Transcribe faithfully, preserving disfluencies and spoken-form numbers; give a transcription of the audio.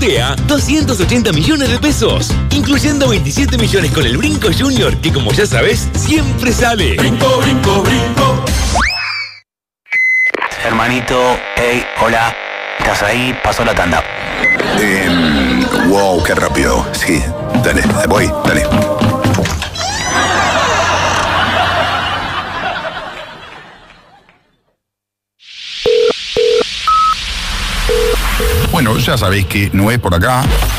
sortea doscientos ochenta millones de pesos, incluyendo veintisiete millones con el Brinco Junior, que como ya sabes, siempre sale. Brinco, brinco, brinco. Hermanito, hey, hola, ¿estás ahí? Pasó la tanda. Eh, wow, qué rápido. Sí, dale, voy, dale. Bueno, ya sabéis que no es por acá.